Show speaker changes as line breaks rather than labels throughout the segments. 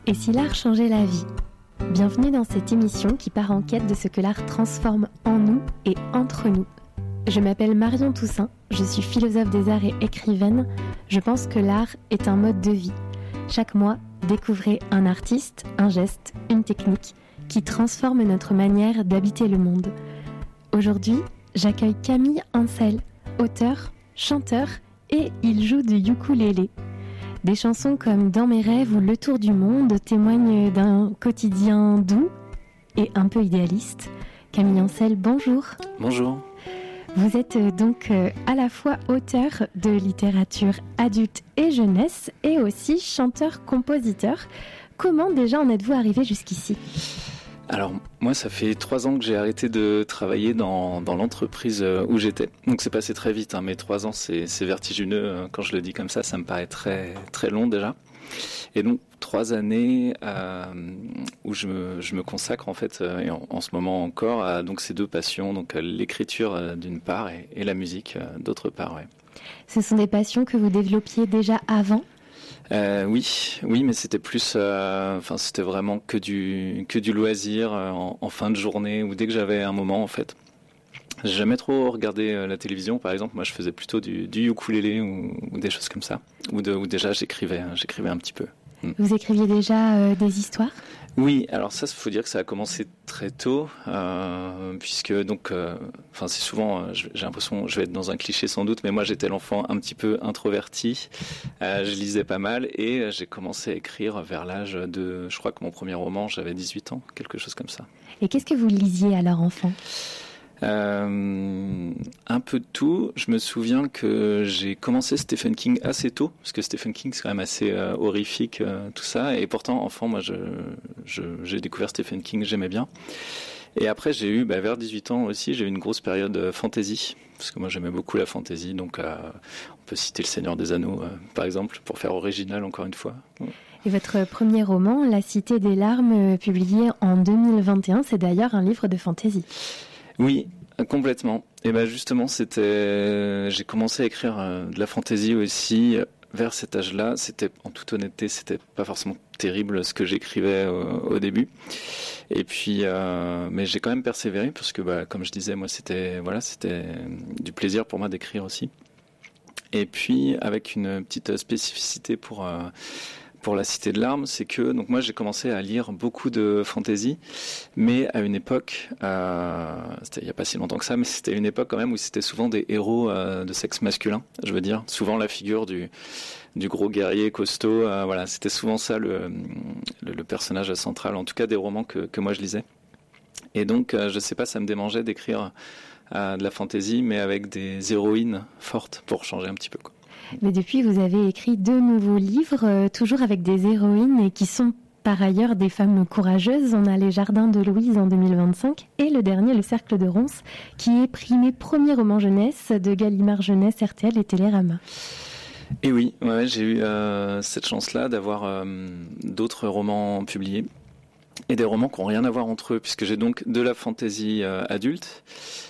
Et si l'art changeait la vie ? Bienvenue dans cette émission qui part en quête de ce que l'art transforme en nous et entre nous. Je m'appelle Marion Toussaint, je suis philosophe des arts et écrivaine. Je pense que l'art est un mode de vie. Chaque mois, découvrez un artiste, un geste, une technique qui transforme notre manière d'habiter le monde. Aujourd'hui, j'accueille Camille Ancel, auteur, chanteur et il joue du ukulélé. Des chansons comme Dans mes rêves ou Le Tour du monde témoignent d'un quotidien doux et un peu idéaliste. Camille Ancel, bonjour.
Bonjour.
Vous êtes donc à la fois auteur de littérature adulte et jeunesse et aussi chanteur-compositeur. Comment déjà en êtes-vous arrivé jusqu'ici ?
Alors moi ça fait 3 ans que j'ai arrêté de travailler dans l'entreprise où j'étais. Donc c'est passé très vite, mais 3 ans c'est vertigineux. Quand je le dis comme ça me paraît très, très long déjà. Et donc 3 années où je me consacre en fait, et en ce moment encore, à donc ces 2 passions, donc l'écriture d'une part et la musique d'autre part. Ouais.
Ce sont des passions que vous développiez déjà avant ?
Oui, mais c'était plus, c'était vraiment que du loisir en fin de journée ou dès que j'avais un moment en fait. J'ai jamais trop regardé la télévision, par exemple. Moi, je faisais plutôt du ukulélé ou des choses comme ça, ou déjà j'écrivais un petit peu.
Vous écriviez déjà des histoires ?
Oui, alors ça, faut dire que ça a commencé très tôt, puisque donc, c'est souvent, j'ai l'impression, je vais être dans un cliché sans doute, mais moi j'étais l'enfant un petit peu introverti, je lisais pas mal et j'ai commencé à écrire vers l'âge de, je crois que mon premier roman, j'avais 18 ans, quelque chose comme ça.
Et qu'est-ce que vous lisiez alors enfant ?
Un peu de tout. Je me souviens que j'ai commencé Stephen King assez tôt, parce que Stephen King c'est quand même assez horrifique, tout ça. Et pourtant, enfant, moi, j'ai découvert Stephen King, j'aimais bien. Et après, j'ai eu, vers 18 ans aussi, j'ai eu une grosse période fantasy, parce que moi, j'aimais beaucoup la fantasy. Donc, on peut citer Le Seigneur des Anneaux, par exemple, pour faire original, encore une fois.
Et votre premier roman, La Cité des larmes, publié en 2021, c'est d'ailleurs un livre de fantasy.
Oui, complètement. Et justement, j'ai commencé à écrire de la fantaisie aussi vers cet âge-là. C'était, en toute honnêteté, c'était pas forcément terrible ce que j'écrivais au début. Et puis, mais j'ai quand même persévéré parce que, comme je disais, moi, c'était du plaisir pour moi d'écrire aussi. Et puis, avec une petite spécificité pour La Cité de larmes, c'est que donc moi j'ai commencé à lire beaucoup de fantasy, mais à une époque, c'était il n'y a pas si longtemps que ça, mais c'était une époque quand même où c'était souvent des héros de sexe masculin, je veux dire, souvent la figure du gros guerrier costaud, c'était souvent ça le personnage central, en tout cas des romans que moi je lisais. Et donc je sais pas, ça me démangeait d'écrire de la fantasy, mais avec des héroïnes fortes pour changer un petit peu, quoi.
Mais depuis, vous avez écrit 2 nouveaux livres, toujours avec des héroïnes et qui sont par ailleurs des femmes courageuses. On a Les Jardins de Louise en 2025 et le dernier, Le Cercle de Ronces, qui est primé premier roman jeunesse de Gallimard Jeunesse, RTL et Télérama.
Et oui, j'ai eu cette chance-là d'avoir d'autres romans publiés et des romans qui n'ont rien à voir entre eux, puisque j'ai donc de la fantaisie adulte,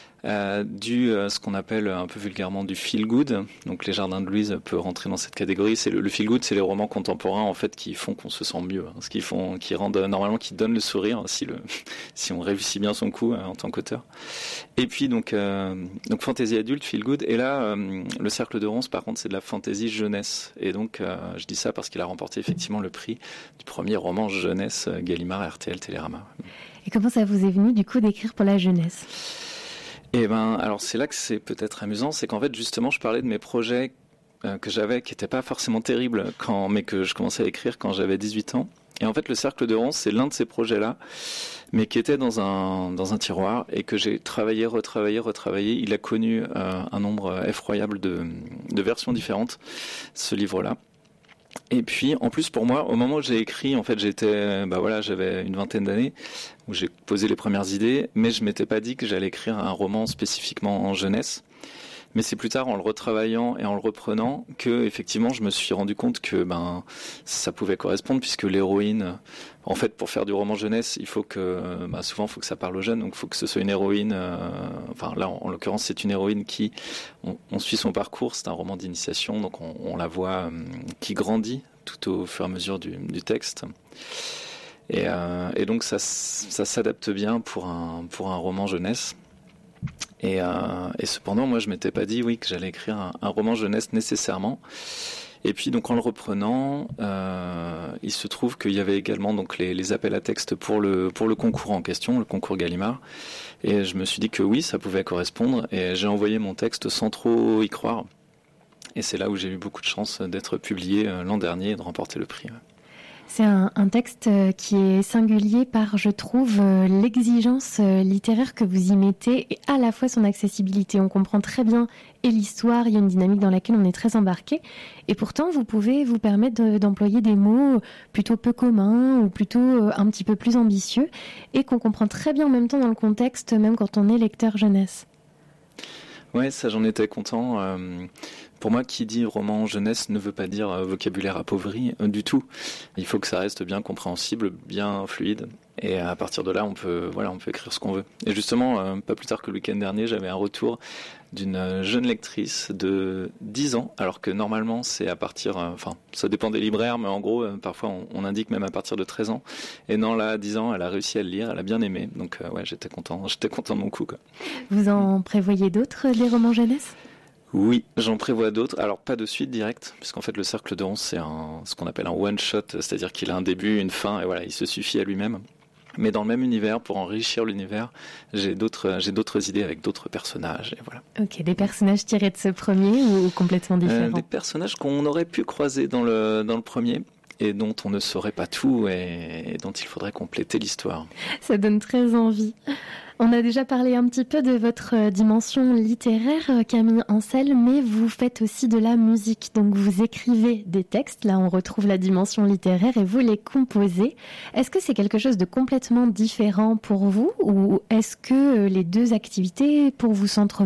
ce qu'on appelle un peu vulgairement du feel good. Donc Les Jardins de Louise peut rentrer dans cette catégorie. C'est le feel good, c'est les romans contemporains en fait qui font qu'on se sent mieux, qui rendent normalement, qui donnent le sourire si on réussit bien son coup en tant qu'auteur. Et puis donc fantaisie adulte, feel good. Et là, Le Cercle de Ronces par contre c'est de la fantaisie jeunesse. Et donc je dis ça parce qu'il a remporté effectivement le prix du premier roman jeunesse Gallimard, RTL, Télérama.
Et comment ça vous est venu du coup d'écrire pour la jeunesse ?
Et alors c'est là que c'est peut-être amusant, c'est qu'en fait justement je parlais de mes projets que j'avais, qui n'étaient pas forcément terribles, mais que je commençais à écrire quand j'avais 18 ans. Et en fait le Cercle de Ronces, c'est l'un de ces projets-là, mais qui était dans un tiroir et que j'ai retravaillé. Il a connu un nombre effroyable de versions différentes, ce livre-là. Et puis, en plus, pour moi, au moment où j'ai écrit, en fait, j'avais une vingtaine d'années où j'ai posé les premières idées, mais je m'étais pas dit que j'allais écrire un roman spécifiquement en jeunesse. Mais c'est plus tard, en le retravaillant et en le reprenant, que effectivement, je me suis rendu compte que ça pouvait correspondre, puisque l'héroïne, en fait, pour faire du roman jeunesse, il faut que, souvent, il faut que ça parle aux jeunes, donc il faut que ce soit une héroïne. Là, en l'occurrence, c'est une héroïne qui, on suit son parcours. C'est un roman d'initiation, donc on la voit qui grandit tout au fur et à mesure du texte. Et donc ça s'adapte bien pour un roman jeunesse. Et cependant, moi, je m'étais pas dit que j'allais écrire un roman jeunesse nécessairement. Et puis donc en le reprenant, il se trouve qu'il y avait également donc les appels à texte pour le concours en question, le concours Gallimard. Et je me suis dit que oui, ça pouvait correspondre. Et j'ai envoyé mon texte sans trop y croire. Et c'est là où j'ai eu beaucoup de chance d'être publié l'an dernier et de remporter le prix.
C'est un texte qui est singulier par, je trouve, l'exigence littéraire que vous y mettez et à la fois son accessibilité. On comprend très bien et l'histoire, il y a une dynamique dans laquelle on est très embarqué. Et pourtant, vous pouvez vous permettre d'employer des mots plutôt peu communs ou plutôt un petit peu plus ambitieux et qu'on comprend très bien en même temps dans le contexte, même quand on est lecteur jeunesse.
Ouais, ça j'en étais content. Pour moi, qui dit roman jeunesse ne veut pas dire vocabulaire appauvri du tout. Il faut que ça reste bien compréhensible, bien fluide. Et à partir de là, on peut écrire ce qu'on veut. Et justement, pas plus tard que le week-end dernier, j'avais un retour d'une jeune lectrice de 10 ans, alors que normalement, c'est à partir... ça dépend des libraires, mais en gros, parfois, on indique même à partir de 13 ans. Et non, là, à 10 ans, elle a réussi à le lire, elle a bien aimé. Donc, j'étais content de mon coup, quoi.
Vous en prévoyez d'autres, des romans jeunesse ?
Oui, j'en prévois d'autres. Alors, pas de suite directe, puisqu'en fait, le Cercle de 11, c'est ce qu'on appelle un one-shot, c'est-à-dire qu'il a un début, une fin, et voilà, il se suffit à lui-même. Mais dans le même univers, pour enrichir l'univers, j'ai d'autres idées avec d'autres personnages, et voilà.
Ok, des personnages tirés de ce premier ou complètement différents ?
Des personnages qu'on aurait pu croiser dans le premier, et dont on ne saurait pas tout, et dont il faudrait compléter l'histoire.
Ça donne très envie. On a déjà parlé un petit peu de votre dimension littéraire, Camille Ancel, mais vous faites aussi de la musique. Donc vous écrivez des textes, là on retrouve la dimension littéraire, et vous les composez. Est-ce que c'est quelque chose de complètement différent pour vous, ou est-ce que les deux activités pour vous s'entremêlent ?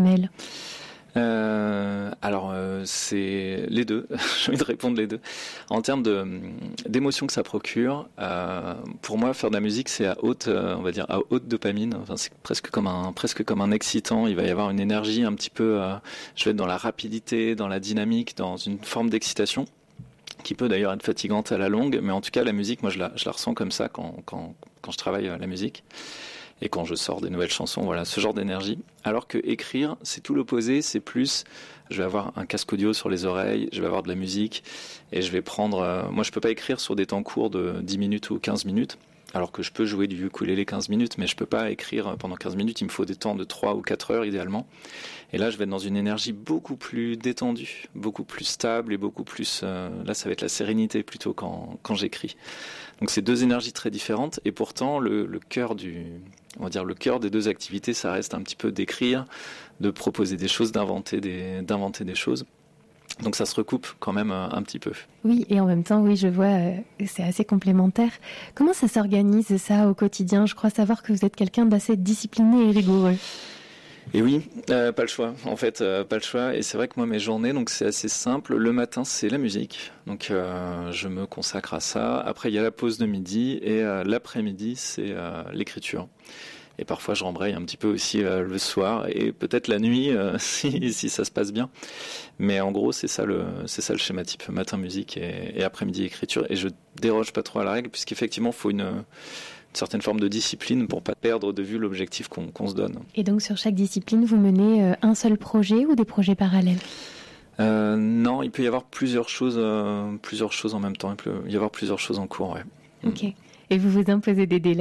C'est les deux. J'ai envie de répondre les deux. En termes d'émotions que ça procure, pour moi, faire de la musique, c'est à haute dopamine. Enfin, c'est presque comme un excitant. Il va y avoir une énergie un petit peu. Je vais être dans la rapidité, dans la dynamique, dans une forme d'excitation qui peut d'ailleurs être fatigante à la longue. Mais en tout cas, la musique, moi, je la ressens comme ça quand je travaille la musique. Et quand je sors des nouvelles chansons, voilà, ce genre d'énergie. Alors que écrire, c'est tout l'opposé, c'est plus, je vais avoir un casque audio sur les oreilles, je vais avoir de la musique, et je vais prendre, moi je peux pas écrire sur des temps courts de 10 minutes ou 15 minutes, alors que je peux jouer du ukulélé 15 minutes, mais je peux pas écrire pendant 15 minutes, il me faut des temps de 3 ou 4 heures idéalement. Et là, je vais être dans une énergie beaucoup plus détendue, beaucoup plus stable et beaucoup plus, là ça va être la sérénité plutôt quand j'écris. Donc c'est deux énergies très différentes, et pourtant le cœur le cœur des deux activités, ça reste un petit peu d'écrire, de proposer des choses, d'inventer des choses. Donc ça se recoupe quand même un petit peu.
Oui, et en même temps, oui, je vois, c'est assez complémentaire. Comment ça s'organise ça au quotidien ? Je crois savoir que vous êtes quelqu'un d'assez discipliné et rigoureux.
Et oui, pas le choix. En fait, pas le choix. Et c'est vrai que moi, mes journées, donc c'est assez simple. Le matin, c'est la musique. Donc, je me consacre à ça. Après, il y a la pause de midi. Et l'après-midi, c'est l'écriture. Et parfois, je rembraye un petit peu aussi le soir. Et peut-être la nuit, si ça se passe bien. Mais en gros, c'est ça le schéma type. Matin, musique et après-midi, écriture. Et je déroge pas trop à la règle, puisqu'effectivement, il faut une certaine forme de discipline pour pas perdre de vue l'objectif qu'on se donne.
Et donc sur chaque discipline, vous menez un seul projet ou des projets parallèles ?
Non, il peut y avoir plusieurs choses en même temps. Il peut y avoir plusieurs choses en cours, ouais.
Ok. Et vous vous imposez des délais ?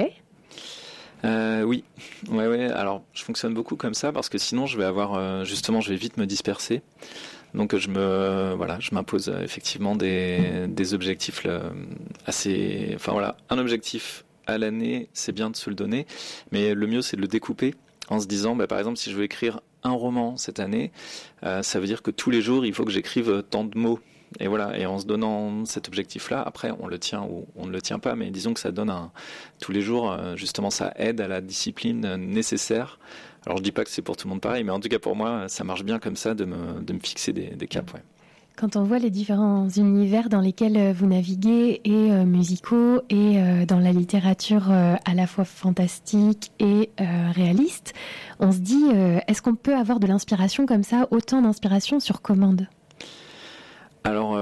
Oui. Ouais. Alors, je fonctionne beaucoup comme ça parce que sinon, je vais vite me disperser. Donc, je m'impose effectivement des objectifs assez. Enfin voilà, un objectif à l'année, c'est bien de se le donner, mais le mieux c'est de le découper en se disant, par exemple, si je veux écrire un roman cette année, ça veut dire que tous les jours il faut que j'écrive tant de mots. Et voilà, et en se donnant cet objectif-là, après on le tient ou on ne le tient pas, mais disons que ça donne tous les jours, justement ça aide à la discipline nécessaire. Alors je dis pas que c'est pour tout le monde pareil, mais en tout cas pour moi ça marche bien comme ça de me fixer des caps. Ouais.
Quand on voit les différents univers dans lesquels vous naviguez, et musicaux, et dans la littérature à la fois fantastique et réaliste, on se dit, est-ce qu'on peut avoir de l'inspiration comme ça, autant d'inspiration sur commande ?
Alors,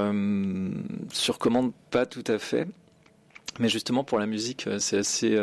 sur commande, pas tout à fait. Mais justement, pour la musique, c'est assez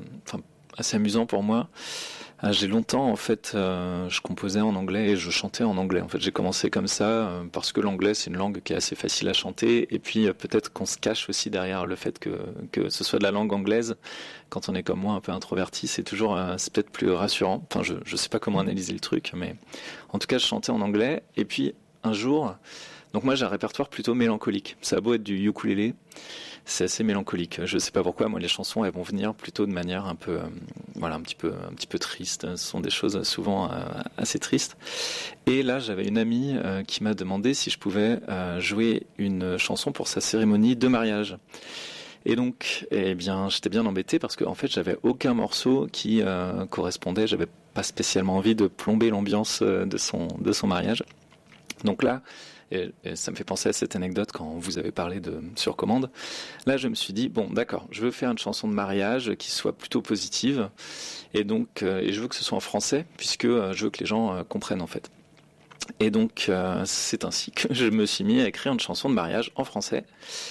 amusant pour moi. J'ai longtemps, en fait, je composais en anglais et je chantais en anglais. En fait, j'ai commencé comme ça parce que l'anglais, c'est une langue qui est assez facile à chanter. Et puis, peut-être qu'on se cache aussi derrière le fait que ce soit de la langue anglaise. Quand on est comme moi, un peu introverti, c'est peut-être plus rassurant. Enfin, je sais pas comment analyser le truc, mais en tout cas, je chantais en anglais. Et puis, un jour, donc moi, j'ai un répertoire plutôt mélancolique. Ça a beau être du ukulélé, c'est assez mélancolique. Je sais pas pourquoi, moi les chansons elles vont venir plutôt de manière un peu un petit peu triste. Ce sont des choses souvent assez tristes. Et là, j'avais une amie qui m'a demandé si je pouvais jouer une chanson pour sa cérémonie de mariage. Et donc, j'étais bien embêté parce que en fait, j'avais aucun morceau qui correspondait. J'avais pas spécialement envie de plomber l'ambiance de son mariage. Donc là, et ça me fait penser à cette anecdote quand vous avez parlé de sur commande. Là, je me suis dit, bon, d'accord, je veux faire une chanson de mariage qui soit plutôt positive. Et donc, et je veux que ce soit en français, puisque je veux que les gens comprennent, en fait. Et donc, c'est ainsi que je me suis mis à écrire une chanson de mariage en français.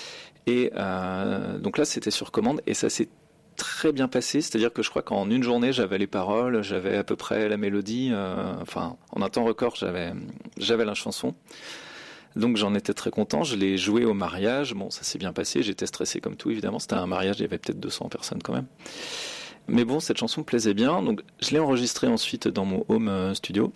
Et donc là, c'était sur commande, et ça s'est très bien passé. C'est-à-dire que je crois qu'en une journée, j'avais les paroles, j'avais à peu près la mélodie. En un temps record, j'avais la chanson. Donc j'en étais très content, je l'ai joué au mariage, bon ça s'est bien passé, j'étais stressé comme tout évidemment, c'était un mariage, il y avait peut-être 200 personnes quand même. Mais bon, cette chanson me plaisait bien, donc je l'ai enregistrée ensuite dans mon home studio,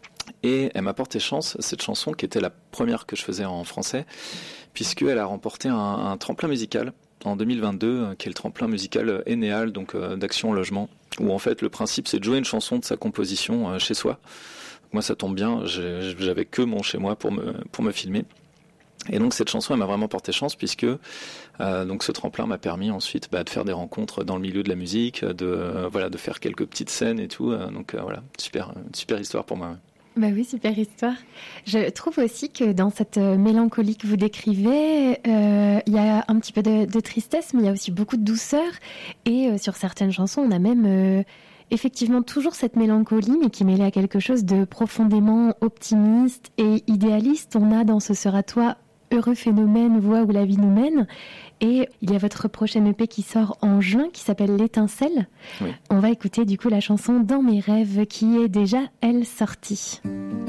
et elle m'a porté chance, cette chanson qui était la première que je faisais en français, puisqu'elle a remporté un tremplin musical en 2022, qui est le tremplin musical Enneal, donc d'Action Logement, où en fait le principe c'est de jouer une chanson de sa composition chez soi. Moi, ça tombe bien, j'avais que mon chez moi pour me filmer. Et donc, cette chanson, elle m'a vraiment porté chance puisque donc ce tremplin m'a permis ensuite de faire des rencontres dans le milieu de la musique, de faire quelques petites scènes et tout. Donc, super histoire pour moi.
Bah oui, super histoire. Je trouve aussi que dans cette mélancolie que vous décrivez, il y a un petit peu de tristesse, mais il y a aussi beaucoup de douceur. Et sur certaines chansons, on a même... effectivement toujours cette mélancolie, mais qui est mêlée à quelque chose de profondément optimiste et idéaliste. On a dans Ce sera toi, Heureux phénomène, voix où la vie nous mène. Et il y a votre prochaine EP qui sort en juin, qui s'appelle L'étincelle. Oui. On va écouter du coup la chanson Dans mes rêves, qui est déjà, elle, sortie.